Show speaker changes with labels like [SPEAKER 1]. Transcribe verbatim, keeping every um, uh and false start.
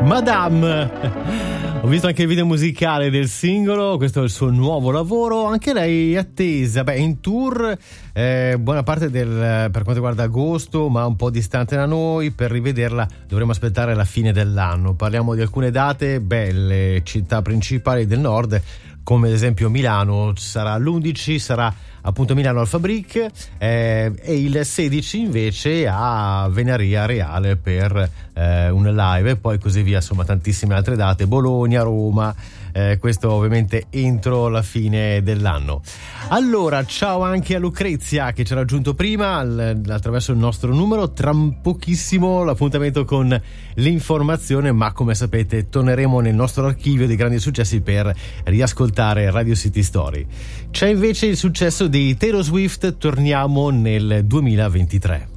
[SPEAKER 1] Madame, ho visto anche il video musicale del singolo, questo è il suo nuovo lavoro, anche lei è attesa, beh, in tour eh, buona parte del, per quanto riguarda agosto, ma un po' distante da noi. Per rivederla dovremo aspettare la fine dell'anno. Parliamo di alcune date belle, città principali del nord, come ad esempio Milano, sarà l'undici, sarà appunto Milano al Fabric, eh, e il sedici invece a Venaria Reale per eh, un live, e poi così via, insomma tantissime altre date, Bologna, Roma, eh, questo ovviamente entro la fine dell'anno. Allora, ciao anche a Lucrezia che ci ha raggiunto prima l- attraverso il nostro numero. Tra pochissimo l'appuntamento con l'informazione, ma come sapete torneremo nel nostro archivio di grandi successi per riascoltare Radio City Story. C'è invece il successo di Taylor Swift, torniamo nel duemilaventitré.